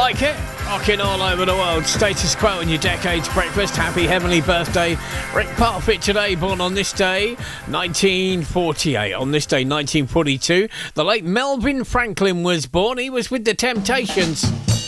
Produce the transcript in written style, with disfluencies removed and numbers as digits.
like it? Rocking all over the world. Status Quo in your Decades Breakfast. Happy heavenly birthday. Rick Parfitt today, born on this day, 1948. On this day, 1942, the late Melvin Franklin was born. He was with the Temptations.